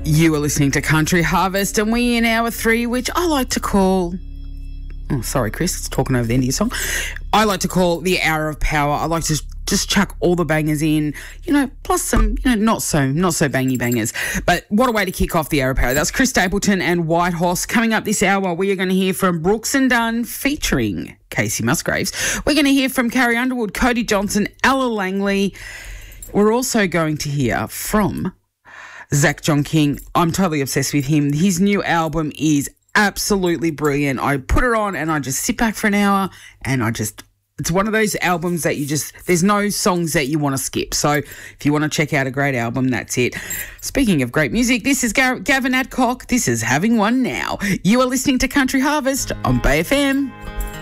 You are listening to Country Harvest, and we in hour 3, which I like to call... Oh, sorry, Chris, it's talking over the end of your song. I like to call the Hour of Power. I like to just chuck all the bangers in, plus some, not so bangy bangers. But what a way to kick off the Hour of Power. That's Chris Stapleton and White Horse. Coming up this hour, we are going to hear from Brooks and Dunn featuring Casey Musgraves. We're going to hear from Carrie Underwood, Cody Johnson, Ella Langley. We're also going to hear from Zach John King. I'm totally obsessed with him. His new album is absolutely brilliant. I put it on and I just sit back for an hour and it's one of those albums that there's no songs that you want to skip. So if you want to check out a great album, that's it. Speaking of great music, this is Gavin Adcock. This is Having One Now. You are listening to Country Harvest on Bay FM.